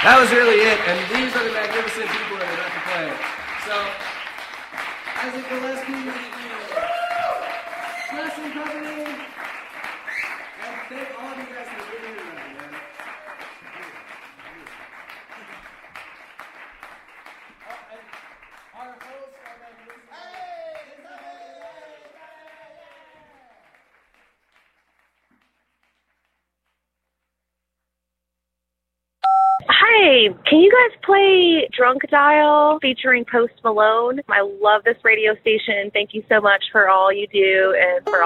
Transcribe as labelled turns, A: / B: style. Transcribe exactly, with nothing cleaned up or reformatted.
A: That was really it, and these are the magnificent people that are about to play. So, Isaac Gillespie, Wrestling Company, and thank all of you guys for being here tonight, man. Oh, and our hosts are magnificent.
B: Hi, can you guys play Drunk Dial featuring Post Malone? I love this radio station. Thank you so much for all you do and for all